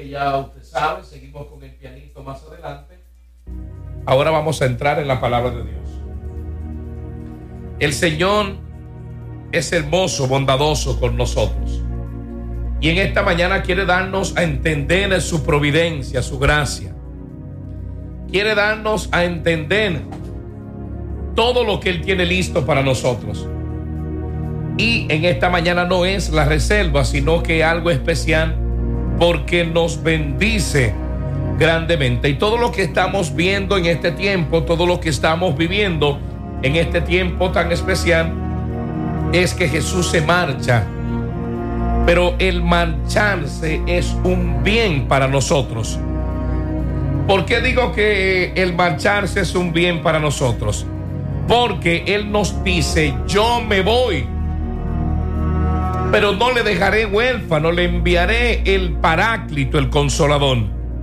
ya usted sabe, seguimos con el pianito más adelante. Ahora vamos a entrar en la palabra de Dios. El Señor es hermoso, bondadoso con nosotros. Y en esta mañana quiere darnos a entender su providencia, su gracia. Quiere darnos a entender todo lo que Él tiene listo para nosotros. Y en esta mañana no es la reserva, sino que algo especial, porque nos bendice grandemente. Y todo lo que estamos viendo en este tiempo, todo lo que estamos viviendo en este tiempo tan especial, es que Jesús se marcha. Pero el marcharse es un bien para nosotros. ¿Por qué digo que el marcharse es un bien para nosotros? Porque Él nos dice: yo me voy, pero no le dejaré huérfano, le enviaré el Paráclito, el Consolador.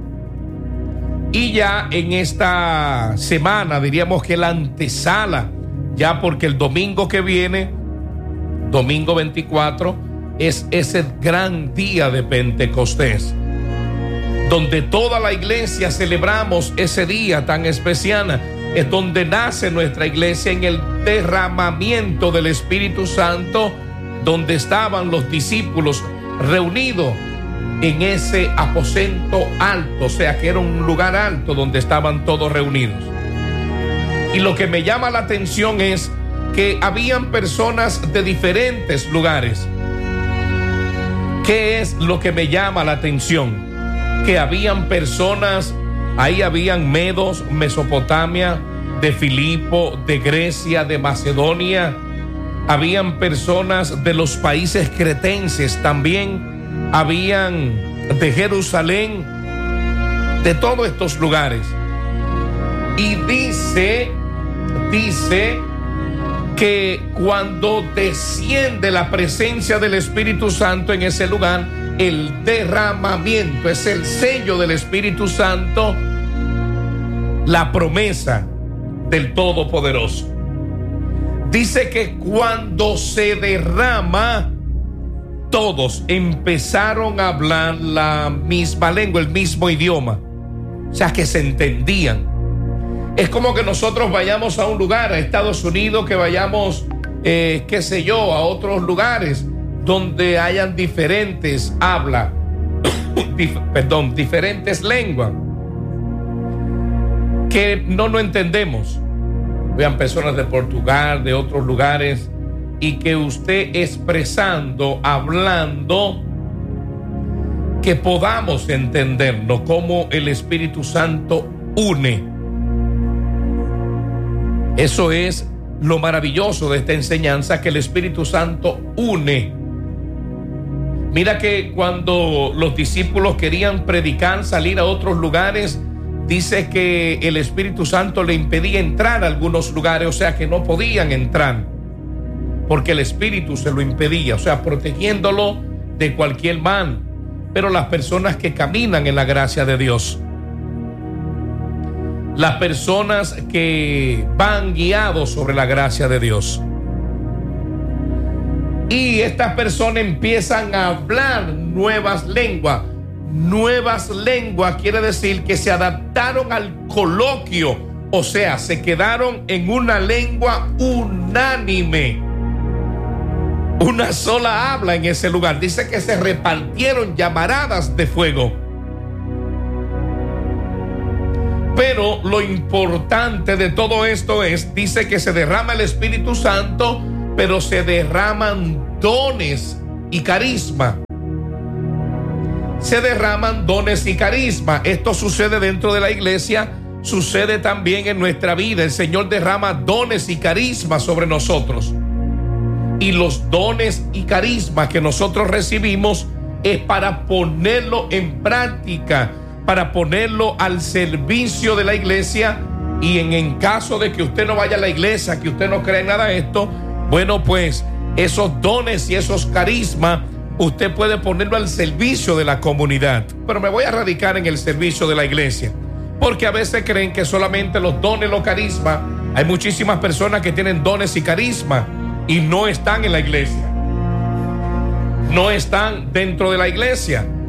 Y ya en esta semana, diríamos que la antesala, ya porque el domingo que viene, domingo 24, es ese gran día de Pentecostés, donde toda la iglesia celebramos ese día tan especial. Es donde nace nuestra iglesia, en el derramamiento del Espíritu Santo, donde estaban los discípulos reunidos en ese aposento alto, o sea que era un lugar alto donde estaban todos reunidos. Y lo que me llama la atención es que habían personas de diferentes lugares. ¿Qué es lo que me llama la atención? Que habían personas, ahí habían medos, Mesopotamia, de Filipo, de Grecia, de Macedonia. Habían personas de los países cretenses también. Habían de Jerusalén, de todos estos lugares. Y dice que cuando desciende la presencia del Espíritu Santo en ese lugar, el derramamiento es el sello del Espíritu Santo, la promesa del Todopoderoso. Dice que cuando se derrama, todos empezaron a hablar la misma lengua, el mismo idioma. O sea, que se entendían. Es como que nosotros vayamos a un lugar, a Estados Unidos, que vayamos, qué sé yo, a otros lugares donde hayan diferentes habla, diferentes lenguas que no entendemos. Vean, personas de Portugal, de otros lugares, y que usted expresando, hablando, que podamos entendernos, cómo el Espíritu Santo une. Eso es lo maravilloso de esta enseñanza, que el Espíritu Santo une. Mira que cuando los discípulos querían predicar, salir a otros lugares, dice que el Espíritu Santo le impedía entrar a algunos lugares, o sea que no podían entrar, porque el Espíritu se lo impedía, o sea, protegiéndolo de cualquier mal. Pero las personas que caminan en la gracia de Dios, las personas que van guiados sobre la gracia de Dios, y estas personas empiezan a hablar nuevas lenguas. Nuevas lenguas quiere decir que se adaptaron al coloquio, o sea, se quedaron en una lengua unánime, una sola habla en ese lugar. Dice que se repartieron llamaradas de fuego. Pero lo importante de todo esto es, dice que se derrama el Espíritu Santo, pero se derraman dones y carisma. Se derraman dones y carisma. Esto sucede dentro de la iglesia, sucede también en nuestra vida. El Señor derrama dones y carisma sobre nosotros. Y los dones y carisma que nosotros recibimos es para ponerlo en práctica, para ponerlo al servicio de la iglesia. Y en caso de que usted no vaya a la iglesia, que usted no cree en nada de esto, bueno, pues esos dones y esos carismas usted puede ponerlo al servicio de la comunidad. Pero me voy a radicar en el servicio de la iglesia, porque a veces creen que solamente los dones, los carismas. Hay muchísimas personas que tienen dones y carismas y no están en la iglesia, no están dentro de la iglesia.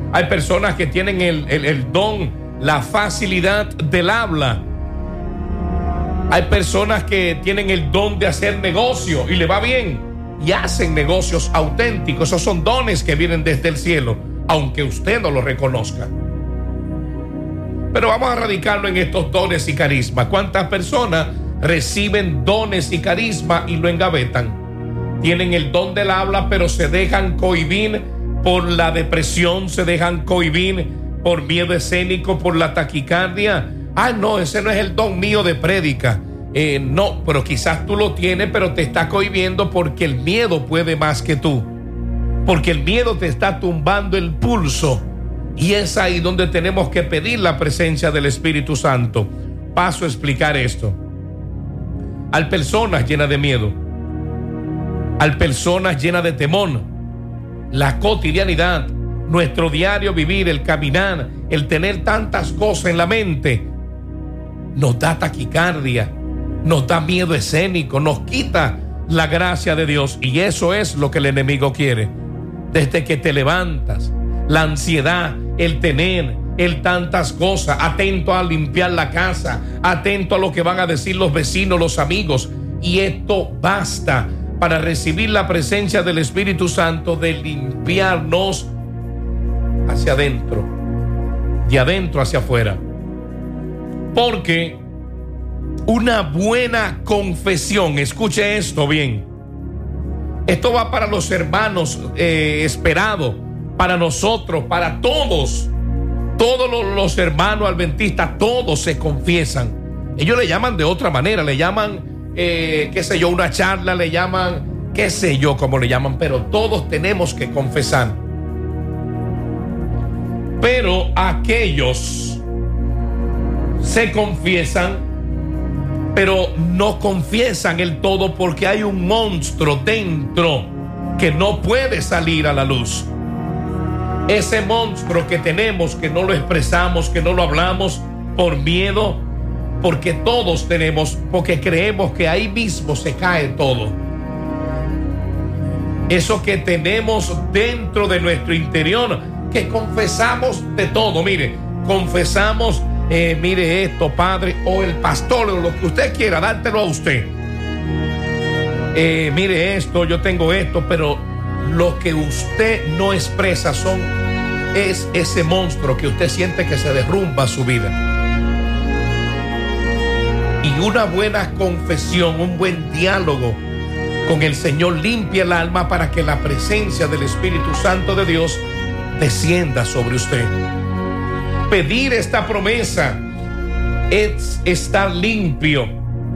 Hay personas que tienen el don, la facilidad del habla. Hay personas que tienen el don de hacer negocio y le va bien y hacen negocios auténticos. Esos son dones que vienen desde el cielo, aunque usted no lo reconozca. Pero vamos a radicarlo en estos dones y carisma. ¿Cuántas personas reciben dones y carisma y lo engavetan? Tienen el don del habla, pero se dejan cohibir por la depresión, se dejan cohibir por miedo escénico, por la taquicardia. No, ese no es el don mío de prédica. No, pero quizás tú lo tienes, pero te está cohibiendo porque el miedo puede más que tú. Porque el miedo te está tumbando el pulso. Y es ahí donde tenemos que pedir la presencia del Espíritu Santo. Paso a explicar esto. Hay personas llenas de miedo. Hay personas llenas de temor. La cotidianidad, nuestro diario vivir, el caminar, el tener tantas cosas en la mente, nos da taquicardia, nos da miedo escénico, nos quita la gracia de Dios. Y eso es lo que el enemigo quiere. Desde que te levantas, la ansiedad, el tener, el tantas cosas, atento a limpiar la casa, atento a lo que van a decir los vecinos, los amigos. Y esto basta para recibir la presencia del Espíritu Santo, de limpiarnos hacia adentro, de adentro hacia afuera. Porque una buena confesión, escuche esto bien, esto va para los hermanos esperados, para nosotros, para todos los hermanos adventistas, todos se confiesan. Ellos le llaman de otra manera, le llaman qué sé yo, una charla, le llaman, qué sé yo cómo le llaman, pero todos tenemos que confesar. Pero aquellos se confiesan, pero no confiesan el todo porque hay un monstruo dentro que no puede salir a la luz. Ese monstruo que tenemos, que no lo expresamos, que no lo hablamos por miedo, porque todos tenemos, porque creemos que ahí mismo se cae todo. Eso que tenemos dentro de nuestro interior, que confesamos de todo. Mire, confesamos, mire esto, padre, o el pastor, o lo que usted quiera, dártelo a usted. Mire esto, yo tengo esto, pero lo que usted no expresa es ese monstruo que usted siente que se derrumba su vida. Y una buena confesión, un buen diálogo con el Señor limpia el alma para que la presencia del Espíritu Santo de Dios descienda sobre usted. Pedir esta promesa es estar limpio.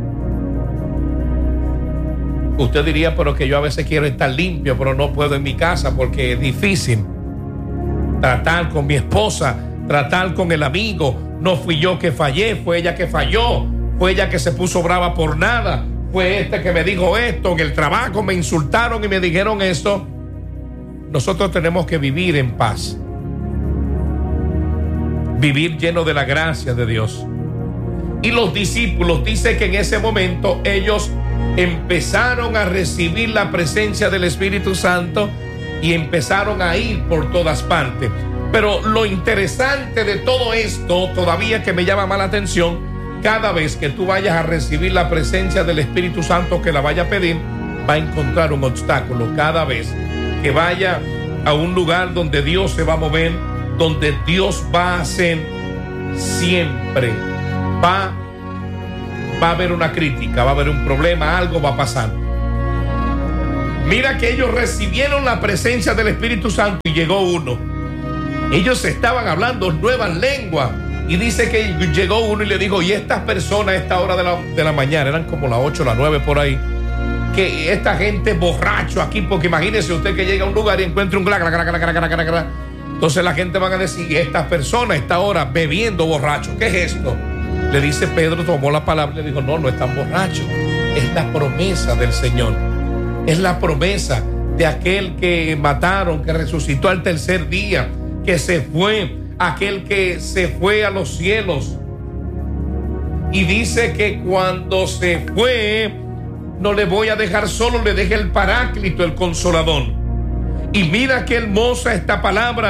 Usted diría, pero que yo a veces quiero estar limpio, pero no puedo en mi casa porque es difícil. Tratar con mi esposa, tratar con el amigo. No fui yo que fallé, fue ella que falló. Fue ella que se puso brava por nada. Fue este que me dijo esto. En el trabajo me insultaron y me dijeron esto. Nosotros tenemos que vivir en paz. Vivir lleno de la gracia de Dios. Y los discípulos, dice que en ese momento ellos empezaron a recibir la presencia del Espíritu Santo y empezaron a ir por todas partes. Pero lo interesante de todo esto, todavía que me llama más la atención, cada vez que tú vayas a recibir la presencia del Espíritu Santo, que la vaya a pedir, va a encontrar un obstáculo. Cada vez que vaya a un lugar donde Dios se va a mover, donde Dios va a hacer, siempre va a haber una crítica, va a haber un problema, algo va a pasar. Mira que ellos recibieron la presencia del Espíritu Santo y llegó uno. Ellos estaban hablando nuevas lenguas. Y dice que llegó uno y le dijo, y estas personas a esta hora de la mañana, eran como las 8, las 9 por ahí, que esta gente borracho aquí, porque imagínese usted que llega a un lugar y encuentra un gra. Entonces la gente van a decir, y estas personas a esta hora bebiendo borracho, ¿qué es esto? Le dice Pedro, tomó la palabra y le dijo, no están borrachos, es la promesa del Señor, es la promesa de aquel que mataron, que resucitó al tercer día, que se fue, aquel que se fue a los cielos. Y dice que cuando se fue, no le voy a dejar solo, le deje el Paráclito, el Consolador. Y mira qué hermosa esta palabra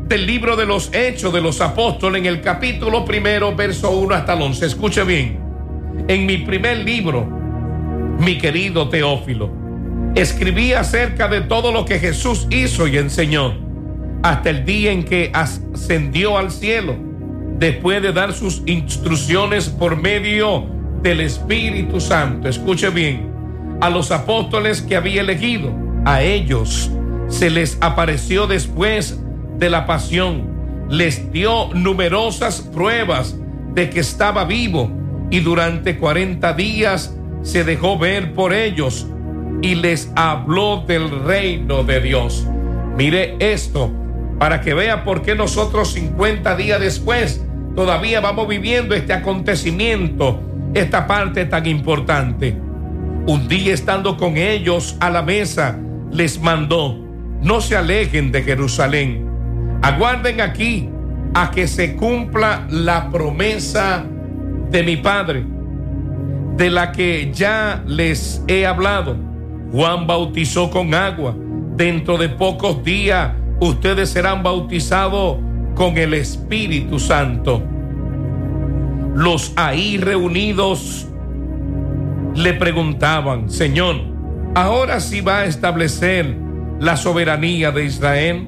del libro de los Hechos de los Apóstoles, en el capítulo 1, verso 1 hasta el 11. Escuche bien. En mi primer libro, mi querido Teófilo, escribí acerca de todo lo que Jesús hizo y enseñó hasta el día en que ascendió al cielo, después de dar sus instrucciones por medio del Espíritu Santo. Escuche bien. A los apóstoles que había elegido, a ellos se les apareció después de la pasión, les dio numerosas pruebas de que estaba vivo, y durante 40 días se dejó ver por ellos y les habló del reino de Dios. Mire esto, para que vea por qué nosotros 50 días después todavía vamos viviendo este acontecimiento, esta parte tan importante. Un día, estando con ellos a la mesa, les mandó: no se alejen de Jerusalén, aguarden aquí a que se cumpla la promesa de mi Padre, de la que ya les he hablado. Juan bautizó con agua, dentro de pocos días ustedes serán bautizados con el Espíritu Santo. Los ahí reunidos le preguntaban: Señor, ¿ahora sí va a establecer la soberanía de Israel?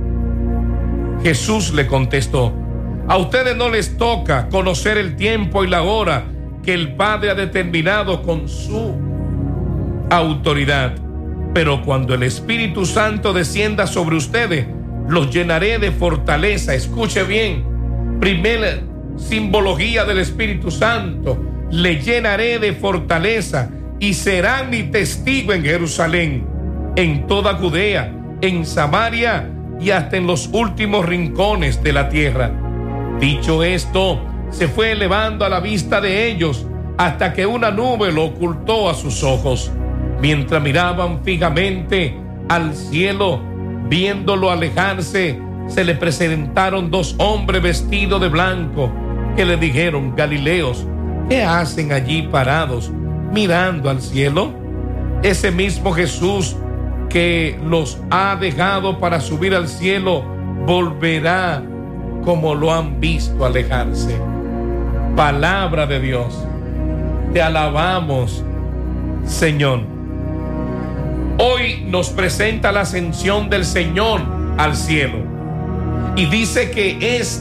Jesús le contestó: a ustedes no les toca conocer el tiempo y la hora que el Padre ha determinado con su autoridad, pero cuando el Espíritu Santo descienda sobre ustedes, los llenaré de fortaleza. Escuche bien, primera simbología del Espíritu Santo: le llenaré de fortaleza y serán mi testigo en Jerusalén, en toda Judea, en Samaria y hasta en los últimos rincones de la tierra. Dicho esto, se fue elevando a la vista de ellos hasta que una nube lo ocultó a sus ojos. Mientras miraban fijamente al cielo, viéndolo alejarse, se le presentaron dos hombres vestidos de blanco, que le dijeron: Galileos, ¿qué hacen allí parados mirando al cielo? Ese mismo Jesús que los ha dejado para subir al cielo volverá como lo han visto alejarse. Palabra de Dios. Te alabamos, Señor. Hoy nos presenta la ascensión del Señor al cielo, y dice que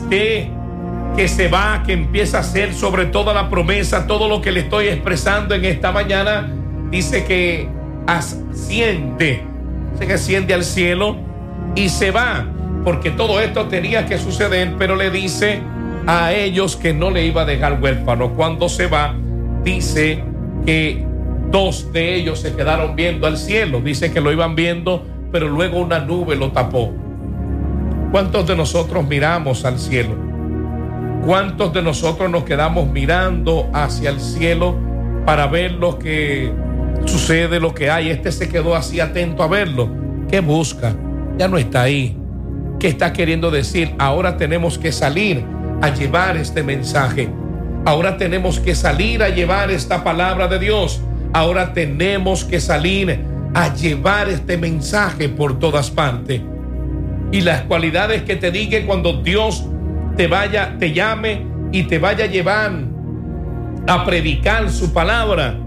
que se va, que empieza a hacer sobre toda la promesa, todo lo que le estoy expresando en esta mañana, dice que asciende al cielo y se va, porque todo esto tenía que suceder, pero le dice a ellos que no le iba a dejar huérfano. Cuando se va, dice que dos de ellos se quedaron viendo al cielo, dice que lo iban viendo, pero luego una nube lo tapó. ¿Cuántos de nosotros miramos al cielo? ¿Cuántos de nosotros nos quedamos mirando hacia el cielo para ver lo que sucede, lo que hay? Este se quedó así atento a verlo. ¿Qué busca? Ya no está ahí. ¿Qué está queriendo decir? Ahora tenemos que salir a llevar este mensaje. Ahora tenemos que salir a llevar esta palabra de Dios. Ahora tenemos que salir a llevar este mensaje por todas partes. Y las cualidades que te diga cuando Dios te llame y te vaya a llevar a predicar su palabra,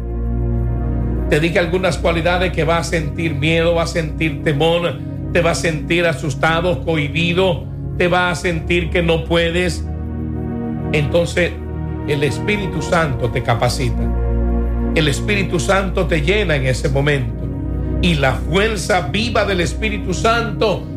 te diga algunas cualidades que va a sentir miedo, va a sentir temor, te va a sentir asustado, cohibido, te va a sentir que no puedes. Entonces el Espíritu Santo te capacita, el Espíritu Santo te llena en ese momento, y la fuerza viva del Espíritu Santo